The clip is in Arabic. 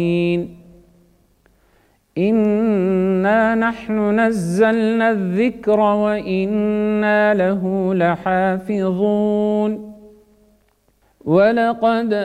إنا نحن نزلنا الذكر وإنا له لحافظون ولقد